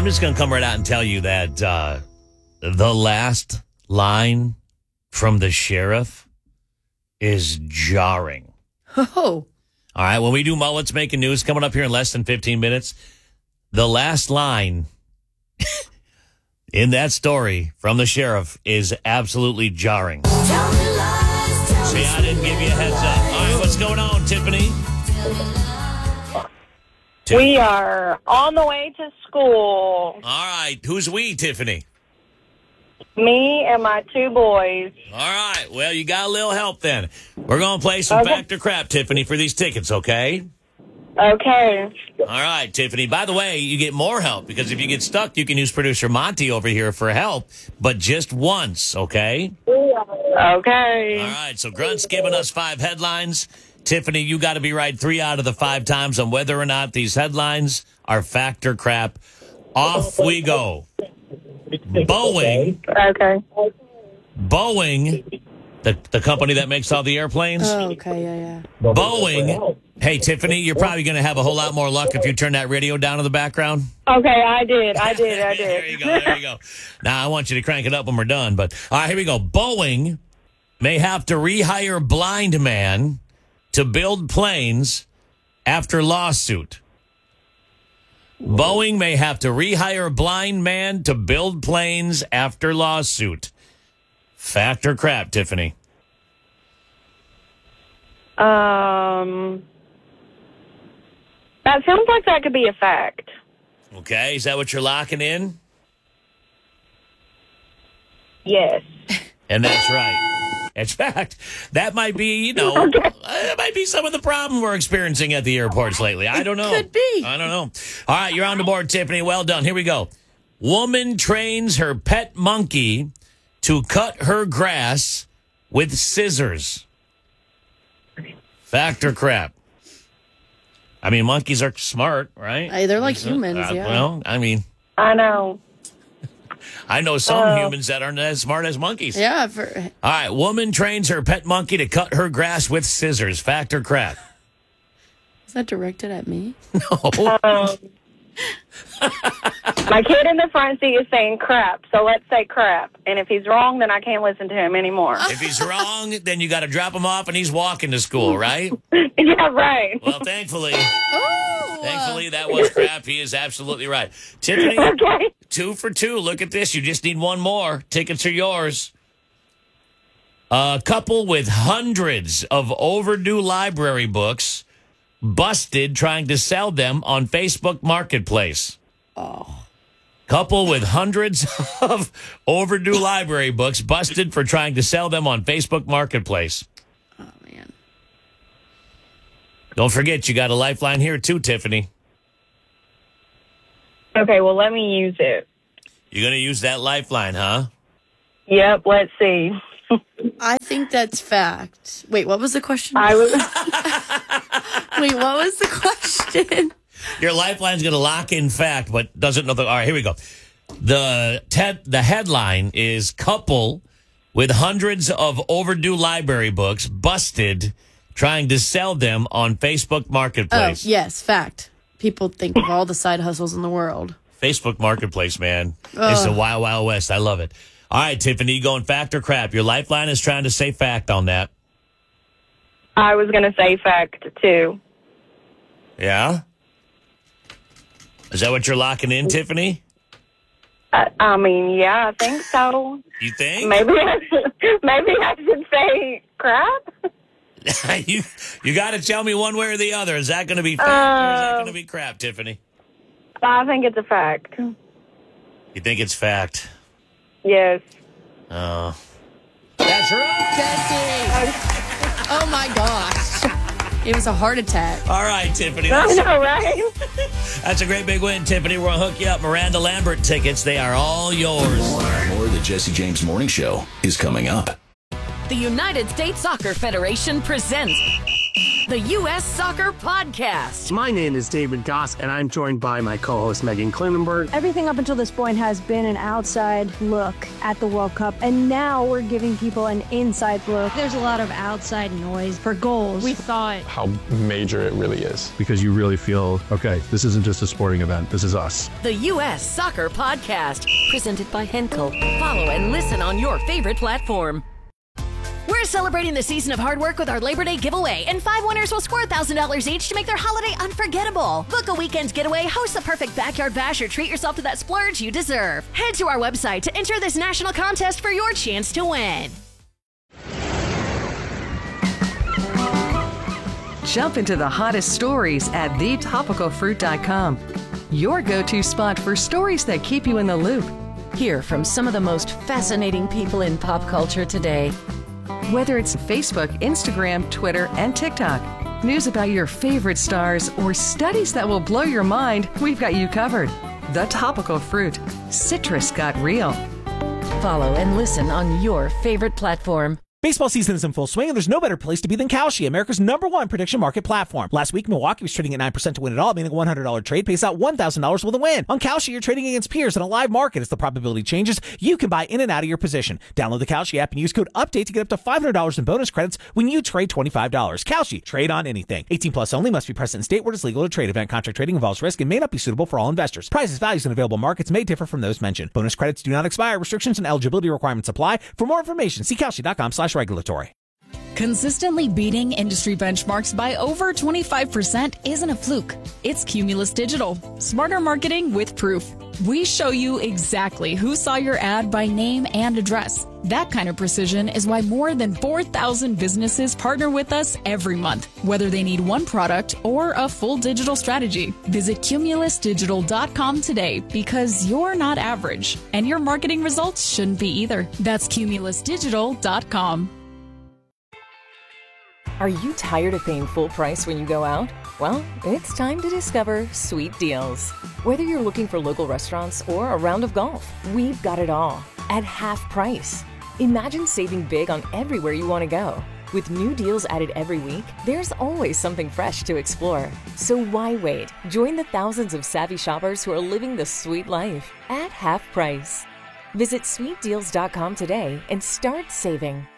I'm just going to come right out and tell you that the last line from the sheriff is jarring. Oh. All right, when we do Mullets Making News coming up here in less than 15 minutes, the last line in that story from the sheriff is absolutely jarring. See, I didn't give you a heads up. All right, what's going on, Tiffany? We are on the way to school. All right, who's we, Tiffany? Me and my two boys. All right, well, you got a little help then. We're going to play some fact or crap, Tiffany, for these tickets, okay? Okay. All right, Tiffany. By the way, you get more help because if you get stuck, you can use producer Monty over here for help, but just once, okay? Okay. All right, so Grunt's giving us 5 headlines. Tiffany, you got to be right 3 out of the 5 times on whether or not these headlines are fact or crap. Off we go. Boeing. Okay. Boeing, the company that makes all the airplanes. Oh, okay, yeah. Boeing. Hey, Tiffany, you're probably going to have a whole lot more luck if you turn that radio down in the background. Okay, I did. There you go. Now, I want you to crank it up when we're done. But, all right, here we go. Boeing may have to rehire blind man to build planes after lawsuit. Boeing may have to rehire blind man to build planes after lawsuit. Fact or crap, Tiffany? That sounds like that could be a fact. Okay, is that what you're locking in? Yes. And that's right. In fact, that might be, that might be some of the problem we're experiencing at the airports lately. I don't know. Could be. I don't know. All right, you're on the board, Tiffany. Well done. Here we go. Woman trains her pet monkey to cut her grass with scissors. Fact or crap? I mean, monkeys are smart, right? They're like humans, yeah. Well, I mean, I know. I know some humans that aren't as smart as monkeys. Yeah. All right, woman trains her pet monkey to cut her grass with scissors. Fact or crap? Is that directed at me? No. My kid in the front seat is saying crap, so let's say crap. And if he's wrong, then I can't listen to him anymore. If he's wrong, then you got to drop him off and he's walking to school, right? Yeah, right. Well, thankfully, Oh! that was crap. He is absolutely right. Tiffany, Okay. 2 for 2. Look at this. You just need one more. Tickets are yours. A couple with hundreds of overdue library books busted trying to sell them on Facebook Marketplace. Oh. Couple with hundreds of overdue library books busted for trying to sell them on Facebook Marketplace. Oh, man. Don't forget, you got a lifeline here too, Tiffany. Okay, well, let me use it. You're going to use that lifeline, huh? Yep, let's see. I think that's fact. Wait, what was the question? I was. Wait, what was the question? Your lifeline's going to lock in fact, but doesn't know the... All right, here we go. The headline is couple with hundreds of overdue library books busted trying to sell them on Facebook Marketplace. Oh, yes, fact. People think of all the side hustles in the world. Facebook Marketplace, man. It's the Wild Wild West. I love it. All right, Tiffany, you going fact or crap? Your lifeline is trying to say fact on that. I was going to say fact, too. Yeah? Is that what you're locking in, Tiffany? I mean, yeah, I think so. You think? Maybe I should say crap. you got to tell me one way or the other. Is that going to be fact or is that going to be crap, Tiffany? I think it's a fact. You think it's fact? Yes. Oh. That's right. Becky! Oh, my gosh. It was a heart attack. All right, Tiffany. I know, right? That's a great big win, Tiffany. We're going to hook you up. Miranda Lambert tickets. They are all yours. More of the Jesse James Morning Show is coming up. The United States Soccer Federation presents The U.S. Soccer Podcast. My name is David Goss, and I'm joined by my co-host Megan Klinenberg. Everything up until this point has been an outside look at the World Cup, and now we're giving people an inside look. There's a lot of outside noise for goals. We thought how major it really is. Because you really feel, okay, this isn't just a sporting event, this is us. The U.S. Soccer Podcast, presented by Henkel. Follow and listen on your favorite platform. We're celebrating the season of hard work with our Labor Day giveaway, and 5 winners will score $1,000 each to make their holiday unforgettable. Book a weekend getaway, host the perfect backyard bash, or treat yourself to that splurge you deserve. Head to our website to enter this national contest for your chance to win. Jump into the hottest stories at thetopicalfruit.com. Your go-to spot for stories that keep you in the loop. Hear from some of the most fascinating people in pop culture today. Whether it's Facebook, Instagram, Twitter, and TikTok, news about your favorite stars, or studies that will blow your mind, we've got you covered. The Topical Fruit. Citrus got real. Follow and listen on your favorite platform. Baseball season is in full swing, and there's no better place to be than Kalshi, America's #1 prediction market platform. Last week, Milwaukee was trading at 9% to win it all, meaning a $100 trade pays out $1,000 with a win. On Kalshi, you're trading against peers in a live market. As the probability changes, you can buy in and out of your position. Download the Kalshi app and use code UPDATE to get up to $500 in bonus credits when you trade $25. Kalshi, trade on anything. 18 plus only, must be present in state where it's legal to trade. Event contract trading involves risk and may not be suitable for all investors. Prices, values, and available markets may differ from those mentioned. Bonus credits do not expire. Restrictions and eligibility requirements apply. For more information, see Kalshi.com/regulatory. Consistently beating industry benchmarks by over 25% isn't a fluke. It's Cumulus Digital. Smarter marketing with proof. We show you exactly who saw your ad by name and address. That kind of precision is why more than 4,000 businesses partner with us every month, whether they need one product or a full digital strategy. Visit cumulusdigital.com today, because you're not average, and your marketing results shouldn't be either. That's cumulusdigital.com. Are you tired of paying full price when you go out? Well, it's time to discover Sweet Deals. Whether you're looking for local restaurants or a round of golf, we've got it all at half price. Imagine saving big on everywhere you want to go. With new deals added every week, there's always something fresh to explore. So why wait? Join the thousands of savvy shoppers who are living the sweet life at half price. Visit sweetdeals.com today and start saving.